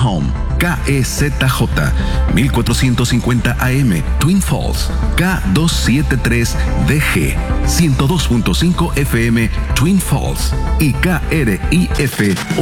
Home, KEZJ, 1450 AM, Twin Falls, K273DG, 102.5 FM, Twin Falls y KRIF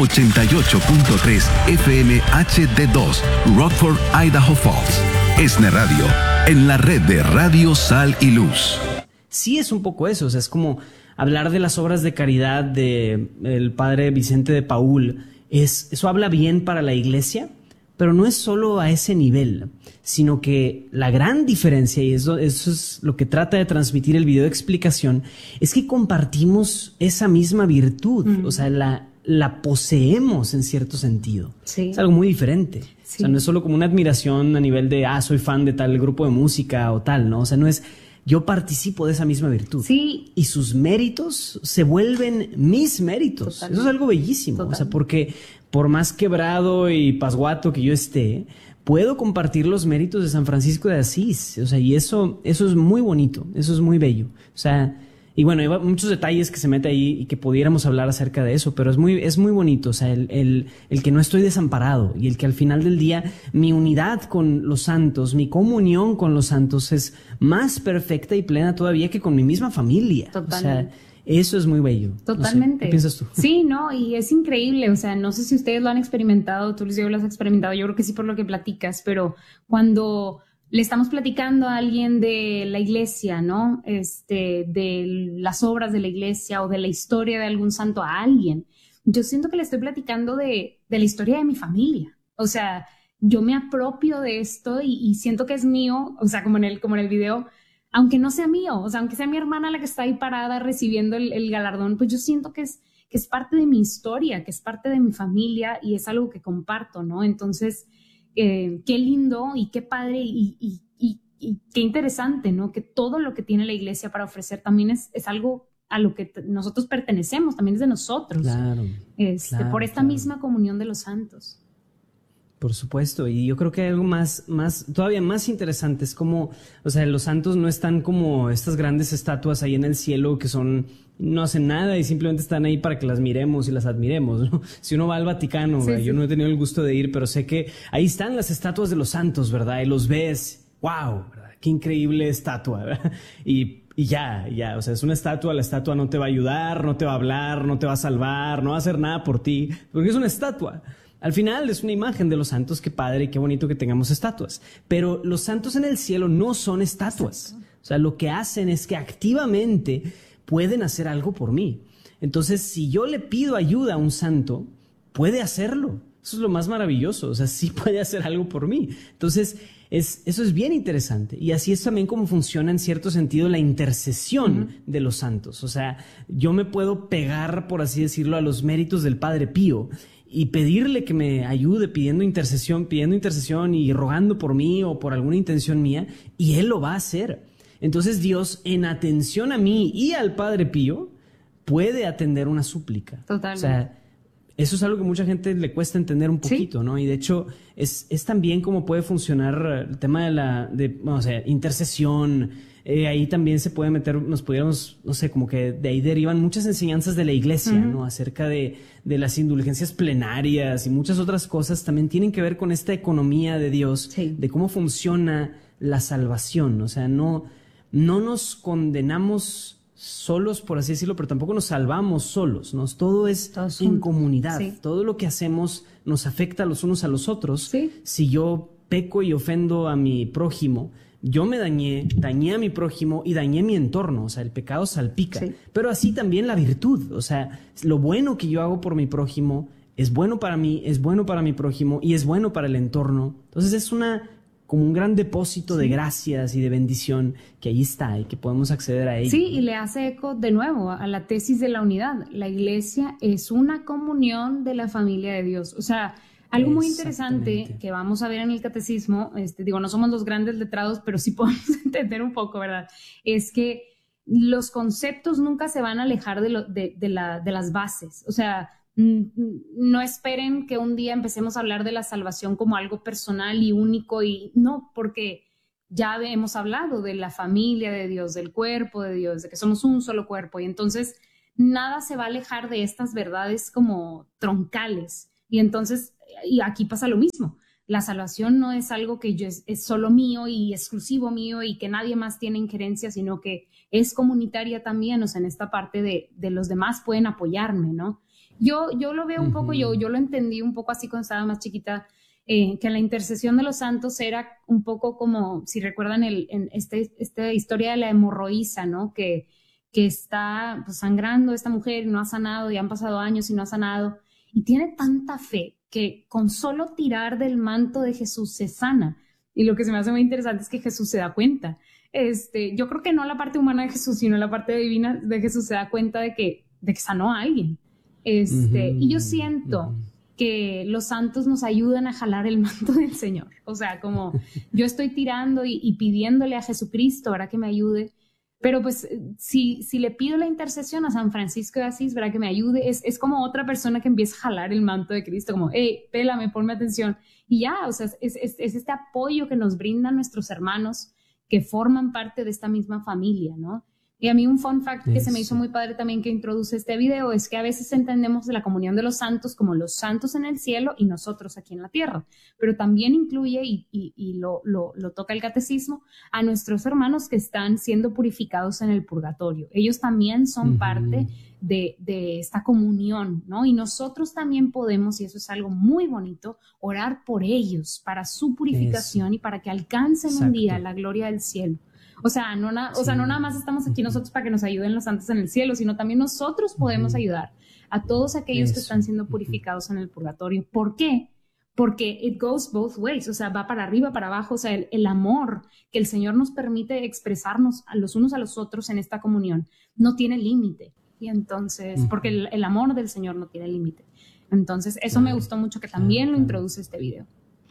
88.3 FM HD2, Rockford, Idaho Falls. ESNE Radio, en la red de Radio Sal y Luz. Sí, es un poco eso, o sea, es como hablar de las obras de caridad del padre Vicente de Paúl. Eso habla bien para la iglesia, pero no es solo a ese nivel, sino que la gran diferencia, y eso es lo que trata de transmitir el video de explicación, es que compartimos esa misma virtud, o sea, la poseemos en cierto sentido. Sí. Es algo muy diferente. Sí. O sea, no es solo como una admiración a nivel de, soy fan de tal grupo de música o tal, ¿no? O sea, no es, yo participo de esa misma virtud. Sí. Y sus méritos se vuelven mis méritos. Totalmente. Eso es algo bellísimo. Totalmente. O sea, porque por más quebrado y pasguato que yo esté, puedo compartir los méritos de San Francisco de Asís. O sea, y eso es muy bonito, eso es muy bello. O sea, y bueno, hay muchos detalles que se mete ahí y que pudiéramos hablar acerca de eso, pero es muy bonito. O sea, el que no estoy desamparado y el que al final del día mi unidad con los santos, mi comunión con los santos es más perfecta y plena todavía que con mi misma familia. Totalmente. O sea, eso es muy bello. Totalmente. No sé, ¿qué piensas tú? Sí, no, y es increíble. O sea, no sé si ustedes lo han experimentado, tú, Luis, lo has experimentado, yo creo que sí por lo que platicas, pero cuando le estamos platicando a alguien de la iglesia, ¿no? De las obras de la iglesia o de la historia de algún santo a alguien, yo siento que le estoy platicando de la historia de mi familia. O sea, yo me apropio de esto y siento que es mío, o sea, como en el video, aunque no sea mío, o sea, aunque sea mi hermana la que está ahí parada recibiendo el galardón, pues yo siento que es parte de mi historia, que es parte de mi familia y es algo que comparto, ¿no? Entonces, qué lindo y qué padre y qué interesante, ¿no? Que todo lo que tiene la iglesia para ofrecer también es algo a lo que nosotros pertenecemos, también es de nosotros. Claro, por esta misma comunión de los santos. Por supuesto, y yo creo que hay algo todavía más interesante, es como, o sea, los santos no están como estas grandes estatuas ahí en el cielo que no hacen nada y simplemente están ahí para que las miremos y las admiremos, ¿no? Si uno va al Vaticano, sí, yo no he tenido el gusto de ir, pero sé que ahí están las estatuas de los santos, ¿verdad? Y los ves, wow, ¿verdad? Qué increíble estatua, ¿verdad? Y ya, o sea, es una estatua, la estatua no te va a ayudar, no te va a hablar, no te va a salvar, no va a hacer nada por ti, porque es una estatua. Al final es una imagen de los santos, qué padre y qué bonito que tengamos estatuas. Pero los santos en el cielo no son estatuas. O sea, lo que hacen es que activamente pueden hacer algo por mí. Entonces, si yo le pido ayuda a un santo, puede hacerlo. Eso es lo más maravilloso. O sea, sí puede hacer algo por mí. Entonces, eso es bien interesante. Y así es también como funciona en cierto sentido la intercesión de los santos. O sea, yo me puedo pegar, por así decirlo, a los méritos del Padre Pío y pedirle que me ayude pidiendo intercesión y rogando por mí o por alguna intención mía, y Él lo va a hacer. Entonces Dios, en atención a mí y al Padre Pío, puede atender una súplica. Totalmente. O sea, eso es algo que mucha gente le cuesta entender un poquito, ¿sí? ¿No? Y de hecho, es también como puede funcionar el tema de intercesión. Ahí también se puede meter, nos pudiéramos, no sé, como que de ahí derivan muchas enseñanzas de la iglesia, ¿no? Acerca de las indulgencias plenarias y muchas otras cosas también tienen que ver con esta economía de Dios, de cómo funciona la salvación. O sea, no nos condenamos solos, por así decirlo, pero tampoco nos salvamos solos, ¿no? Todo es en comunidad. Sí. Todo lo que hacemos nos afecta los unos a los otros. Sí. Si yo peco y ofendo a mi prójimo, yo me dañé a mi prójimo y dañé mi entorno. O sea, el pecado salpica. Sí. Pero así también la virtud. O sea, lo bueno que yo hago por mi prójimo es bueno para mí, es bueno para mi prójimo y es bueno para el entorno. Entonces es como un gran depósito de gracias y de bendición que ahí está y que podemos acceder a ello. Sí, y le hace eco de nuevo a la tesis de la unidad. La iglesia es una comunión de la familia de Dios. O sea, algo muy interesante que vamos a ver en el catecismo, no somos los grandes letrados, pero sí podemos entender un poco, ¿verdad? Es que los conceptos nunca se van a alejar de las bases. O sea, no esperen que un día empecemos a hablar de la salvación como algo personal y único, y no, porque ya hemos hablado de la familia de Dios, del cuerpo de Dios, de que somos un solo cuerpo, y entonces nada se va a alejar de estas verdades como troncales. Y entonces, y aquí pasa lo mismo. La salvación no es algo que es solo mío y exclusivo mío y que nadie más tiene injerencia, sino que es comunitaria también, o sea, en esta parte de los demás pueden apoyarme, ¿no? Yo lo veo un poco, yo lo entendí un poco así cuando estaba más chiquita, que la intercesión de los santos era un poco como, si recuerdan esta historia de la hemorroísa, ¿no? Que está pues, sangrando esta mujer y no ha sanado, y han pasado años y no ha sanado, y tiene tanta fe que con solo tirar del manto de Jesús se sana. Y lo que se me hace muy interesante es que Jesús se da cuenta. Yo creo que no la parte humana de Jesús, sino la parte divina de Jesús se da cuenta de que sanó a alguien. Y yo siento que los santos nos ayudan a jalar el manto del Señor. O sea, como yo estoy tirando y pidiéndole a Jesucristo, ¿verdad? Que me ayude. Pero pues si le pido la intercesión a San Francisco de Asís, ¿verdad? Que me ayude, es como otra persona que empieza a jalar el manto de Cristo, como, hey, pélame, ponme atención. Y ya, o sea, es este apoyo que nos brindan nuestros hermanos que forman parte de esta misma familia, ¿no? Y a mí un fun fact que se me hizo muy padre también que introduce este video es que a veces entendemos la comunión de los santos como los santos en el cielo y nosotros aquí en la tierra, pero también incluye, y lo toca el catecismo, a nuestros hermanos que están siendo purificados en el purgatorio. Ellos también son parte de esta comunión, ¿no? Y nosotros también podemos, y eso es algo muy bonito, orar por ellos, para su purificación y para que alcancen un día la gloria del cielo. O sea, no nada más estamos aquí nosotros para que nos ayuden los santos en el cielo, sino también nosotros podemos ayudar a todos aquellos que están siendo purificados en el purgatorio. ¿Por qué? Porque it goes both ways, o sea, va para arriba, para abajo, o sea, el amor que el Señor nos permite expresarnos a los unos a los otros en esta comunión no tiene límite. Y entonces, porque el amor del Señor no tiene límite. Entonces, eso me gustó mucho que también lo introduce este video.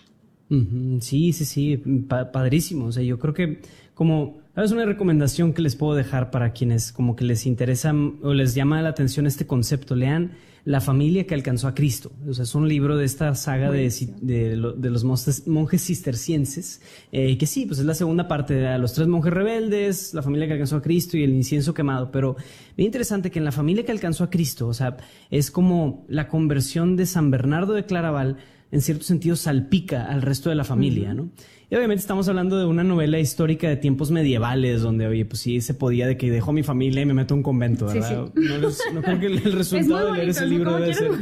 Sí, padrísimo. O sea, yo creo que es una recomendación que les puedo dejar para quienes como que les interesa o les llama la atención este concepto. Lean La familia que alcanzó a Cristo. O sea, es un libro de esta saga de los monjes cistercienses, que sí, pues es la segunda parte de los 3 monjes rebeldes, la familia que alcanzó a Cristo y el incienso quemado. Pero bien interesante que en la familia que alcanzó a Cristo, o sea, es como la conversión de San Bernardo de Claraval, en cierto sentido salpica al resto de la familia, ¿no? Y obviamente estamos hablando de una novela histórica de tiempos medievales, donde, oye, pues sí se podía de que dejo a mi familia y me meto a un convento, ¿verdad? Sí. No creo que el resultado de leer ese libro debe ser...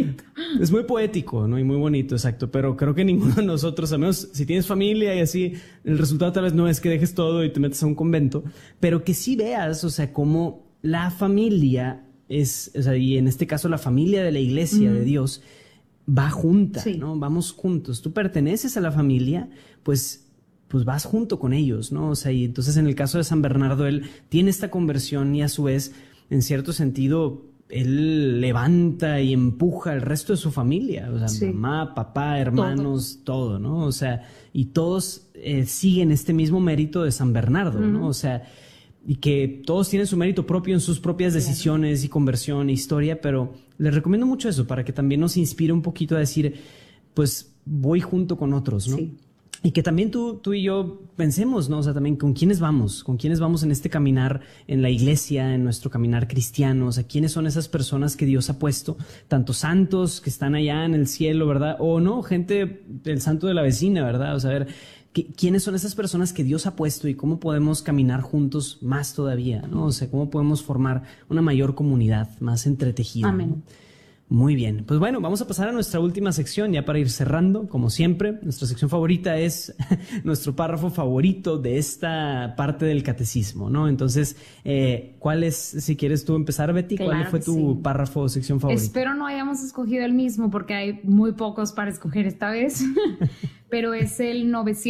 Es muy poético, ¿no? Y muy bonito, exacto. Pero creo que ninguno de nosotros, al menos si tienes familia y así, el resultado tal vez no es que dejes todo y te metas a un convento, pero que sí veas, o sea, cómo la familia es, o sea, y en este caso la familia de la iglesia de Dios, va junta, ¿no? Vamos juntos. Tú perteneces a la familia, pues vas junto con ellos, ¿no? O sea, y entonces en el caso de San Bernardo, él tiene esta conversión y a su vez, en cierto sentido, él levanta y empuja al resto de su familia, o sea, mamá, papá, hermanos, todo, ¿no? O sea, y todos siguen este mismo mérito de San Bernardo, ¿no? O sea, y que todos tienen su mérito propio en sus propias decisiones y conversión e historia, pero les recomiendo mucho eso para que también nos inspire un poquito a decir, pues voy junto con otros, ¿no? Sí. Y que también tú y yo pensemos, ¿no? O sea, también con quiénes vamos en este caminar en la iglesia, en nuestro caminar cristiano, o sea, quiénes son esas personas que Dios ha puesto, tanto santos que están allá en el cielo, ¿verdad? O no, gente del santo de la vecina, ¿verdad? O sea, a ver, ¿quiénes son esas personas que Dios ha puesto y cómo podemos caminar juntos más todavía, ¿no? O sea, cómo podemos formar una mayor comunidad más entretejida. Amén. ¿No? Muy bien. Pues bueno, vamos a pasar a nuestra última sección ya para ir cerrando. Como siempre, nuestra sección favorita es nuestro párrafo favorito de esta parte del catecismo, ¿no? Entonces, ¿cuál es, si quieres tú empezar, Betty? Claro, ¿cuál fue tu párrafo o sección favorita? Espero no hayamos escogido el mismo porque hay muy pocos para escoger esta vez, pero es el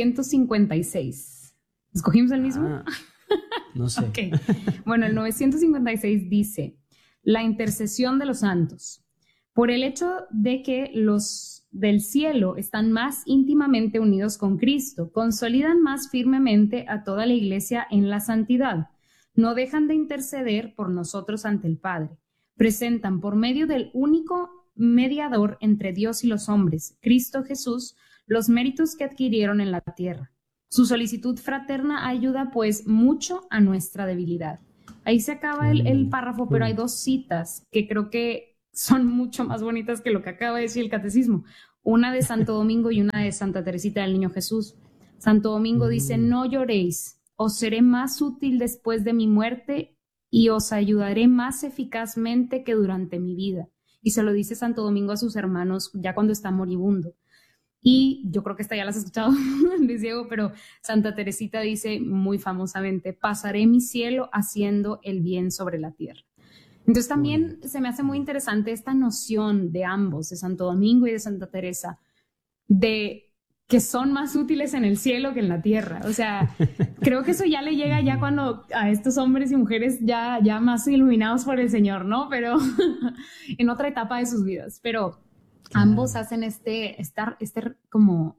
956. ¿Escogimos el mismo? No sé. Okay. Bueno, el 956 dice, la intercesión de los santos. Por el hecho de que los del cielo están más íntimamente unidos con Cristo, consolidan más firmemente a toda la iglesia en la santidad, no dejan de interceder por nosotros ante el Padre, presentan por medio del único mediador entre Dios y los hombres, Cristo Jesús, los méritos que adquirieron en la tierra. Su solicitud fraterna ayuda pues mucho a nuestra debilidad. Ahí se acaba el párrafo, pero hay 2 citas que creo que son mucho más bonitas que lo que acaba de decir el catecismo. Una de Santo Domingo y una de Santa Teresita del Niño Jesús. Santo Domingo dice: no lloréis, os seré más útil después de mi muerte y os ayudaré más eficazmente que durante mi vida. Y se lo dice Santo Domingo a sus hermanos ya cuando está moribundo. Y yo creo que esta ya la has escuchado, Luis Diego, pero Santa Teresita dice muy famosamente: pasaré mi cielo haciendo el bien sobre la tierra. Entonces también se me hace muy interesante esta noción de ambos, de Santo Domingo y de Santa Teresa, de que son más útiles en el cielo que en la tierra. O sea, creo que eso ya le llega ya cuando a estos hombres y mujeres ya más iluminados por el Señor, ¿no? Pero en otra etapa de sus vidas. Pero ambos hacen como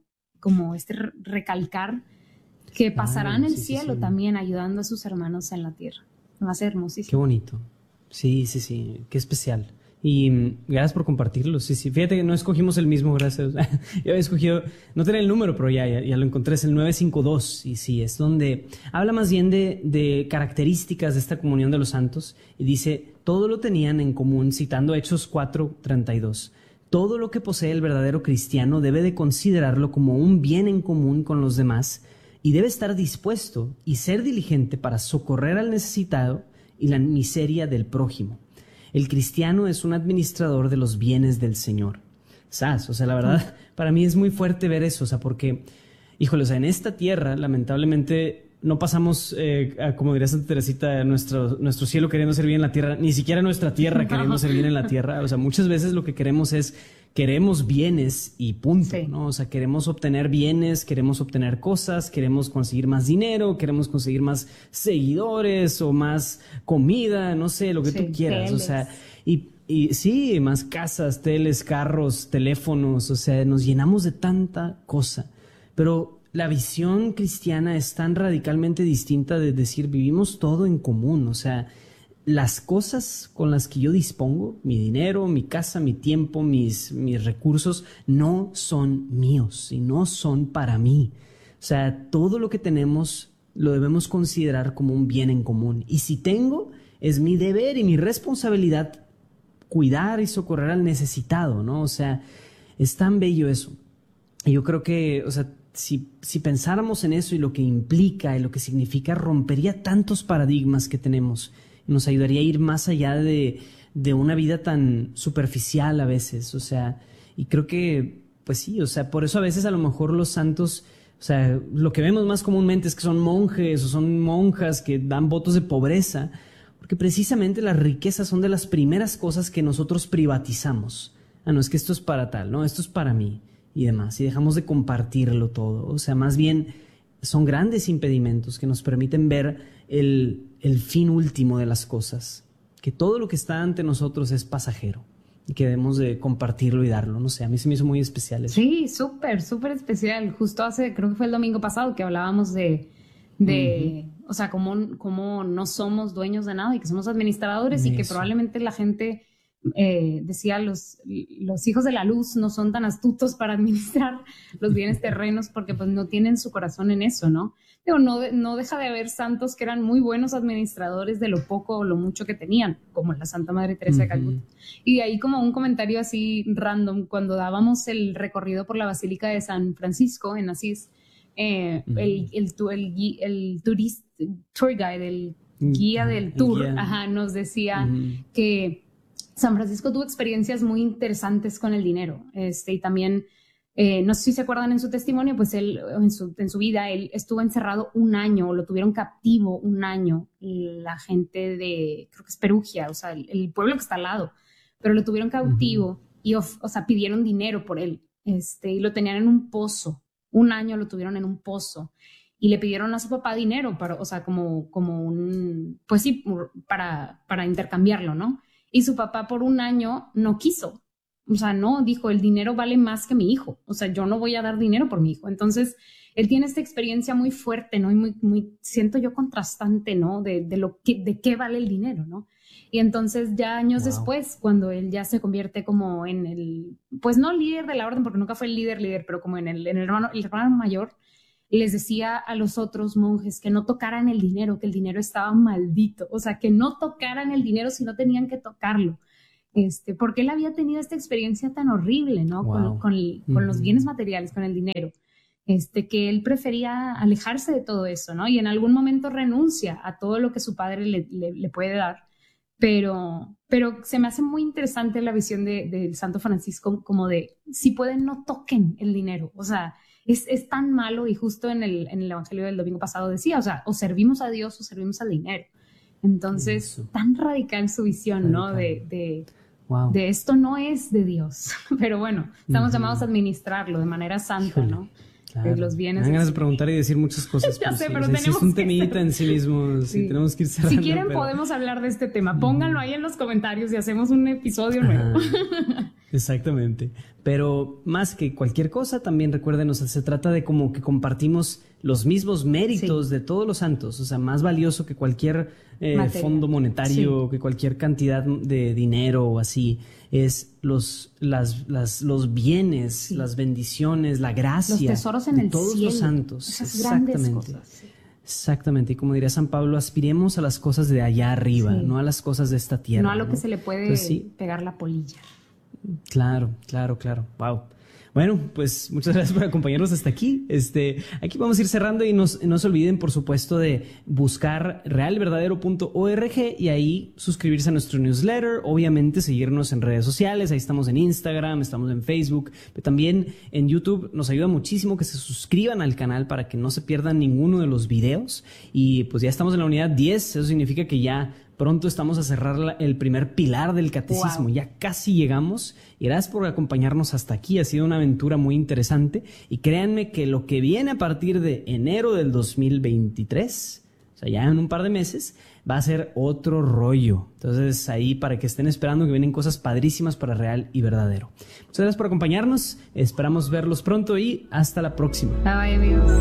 recalcar que pasarán el cielo también ayudando a sus hermanos en la tierra. Va a ser hermosísimo. Qué bonito. Sí, qué especial. Y gracias por compartirlo. Sí, fíjate que no escogimos el mismo, gracias. Yo había escogido, no tenía el número, pero ya lo encontré, es el 952. Y sí, es donde habla más bien de características de esta comunión de los santos. Y dice: todo lo tenían en común, citando Hechos 4:32. Todo lo que posee el verdadero cristiano debe de considerarlo como un bien en común con los demás y debe estar dispuesto y ser diligente para socorrer al necesitado y la miseria del prójimo. El cristiano es un administrador de los bienes del Señor. ¿Sabes? O sea, la verdad, para mí es muy fuerte ver eso, o sea, porque, híjole, o sea, en esta tierra, lamentablemente, no pasamos, como diría Santa Teresita, nuestro cielo queriendo ser bien en la tierra, ni siquiera nuestra tierra queriendo ser bien en la tierra. O sea, muchas veces lo que queremos bienes y punto, sí, ¿no? O sea, queremos obtener bienes, queremos obtener cosas, queremos conseguir más dinero, queremos conseguir más seguidores o más comida, no sé, lo que tú quieras. Teles. O sea, y sí, más casas, teles, carros, teléfonos, o sea, nos llenamos de tanta cosa. Pero la visión cristiana es tan radicalmente distinta de decir, vivimos todo en común, o sea, las cosas con las que yo dispongo, mi dinero, mi casa, mi tiempo, mis recursos, no son míos y no son para mí. O sea, todo lo que tenemos lo debemos considerar como un bien en común. Y si tengo, es mi deber y mi responsabilidad cuidar y socorrer al necesitado, ¿no? O sea, es tan bello eso. Y yo creo que, o sea, si pensáramos en eso y lo que implica y lo que significa, rompería tantos paradigmas que tenemos. Nos ayudaría a ir más allá de una vida tan superficial a veces, o sea, y creo que, pues sí, o sea, por eso a veces a lo mejor los santos, o sea, lo que vemos más comúnmente es que son monjes o son monjas que dan votos de pobreza, porque precisamente las riquezas son de las primeras cosas que nosotros privatizamos. No es que esto es para tal, no, esto es para mí y demás, y dejamos de compartirlo todo, o sea, más bien son grandes impedimentos que nos permiten ver el fin último de las cosas, que todo lo que está ante nosotros es pasajero y que debemos de compartirlo y darlo, no sé, a mí se me hizo muy especial eso. Sí, súper especial. Justo creo que fue el domingo pasado que hablábamos de o sea, cómo no somos dueños de nada y que somos administradores. Eso. Y que probablemente la gente decía los hijos de la luz no son tan astutos para administrar los bienes terrenos porque pues no tienen su corazón en eso, ¿no? Pero no deja de haber santos que eran muy buenos administradores de lo poco o lo mucho que tenían, como la Santa Madre Teresa de Calcuta. Y de ahí como un comentario así random, cuando dábamos el recorrido por la Basílica de San Francisco en Asís, el tour guide, el guía del tour, nos decía que San Francisco tuvo experiencias muy interesantes con el dinero, y también, no sé si se acuerdan en su testimonio, pues él, en su vida, él estuvo encerrado un año, lo tuvieron captivo un año, la gente de, creo que es Perugia, o sea, el pueblo que está al lado, pero lo tuvieron cautivo y, o sea, pidieron dinero por él, y lo tenían en un pozo, un año lo tuvieron en un pozo, y le pidieron a su papá dinero, para, o sea, como un, pues sí, para intercambiarlo, ¿no? Y su papá por un año no quiso. O sea, no, dijo, el dinero vale más que mi hijo. O sea, yo no voy a dar dinero por mi hijo. Entonces, él tiene esta experiencia muy fuerte, ¿no? Y muy siento yo, contrastante, ¿no? De qué vale el dinero, ¿no? Y entonces ya años después, cuando él ya se convierte como en el, pues no líder de la orden, porque nunca fue el líder, pero como en el hermano mayor, les decía a los otros monjes que no tocaran el dinero, que el dinero estaba maldito, o sea, que no tocaran el dinero si no tenían que tocarlo, porque él había tenido esta experiencia tan horrible, ¿no? Wow. Con los bienes materiales, con el dinero, que él prefería alejarse de todo eso, ¿no? Y en algún momento renuncia a todo lo que su padre le puede dar. Pero se me hace muy interesante la visión del Santo Francisco, como de, si pueden, no toquen el dinero. O sea, es tan malo, y justo en el Evangelio del domingo pasado decía, o sea, o servimos a Dios o servimos al dinero. Entonces, Eso. Tan radical su visión, ¿no? Wow. De esto no es de Dios. Pero bueno, estamos llamados a administrarlo de manera santa, Híjole. ¿no? Claro. Los bienes. Me dan ganas de preguntar y decir muchas cosas. Ya sé, pero sí, tenemos es un que temita en sí mismo. Sí, tenemos que ir cerrando. Si quieren, podemos hablar de este tema. Pónganlo ahí en los comentarios y hacemos un episodio nuevo. Exactamente. Pero más que cualquier cosa, también recuerden, o sea, se trata de como que compartimos los méritos de todos los santos. O sea, más valioso que cualquier fondo monetario, que cualquier cantidad de dinero o así, es los bienes, las bendiciones, la gracia. Los tesoros en de el todos cielo. los santos. Esas grandes cosas. Exactamente, y como diría San Pablo, aspiremos a las cosas de allá arriba, no a las cosas de esta tierra. No a lo que se le puede pegar la polilla. Claro. Wow. Bueno, pues muchas gracias por acompañarnos hasta aquí. Aquí vamos a ir cerrando y no se olviden, por supuesto, de buscar realverdadero.org y ahí suscribirse a nuestro newsletter. Obviamente seguirnos en redes sociales. Ahí estamos en Instagram, estamos en Facebook, pero también en YouTube. Nos ayuda muchísimo que se suscriban al canal para que no se pierdan ninguno de los videos. Y pues ya estamos en la unidad 10. Eso significa que ya pronto estamos a cerrar el primer pilar del catecismo. Wow. Ya casi llegamos. Y gracias por acompañarnos hasta aquí. Ha sido una aventura muy interesante. Y créanme que lo que viene a partir de enero del 2023, o sea, ya en un par de meses, va a ser otro rollo. Entonces, ahí para que estén esperando, que vienen cosas padrísimas para Real y Verdadero. Muchas gracias por acompañarnos. Esperamos verlos pronto y hasta la próxima. Bye, amigos.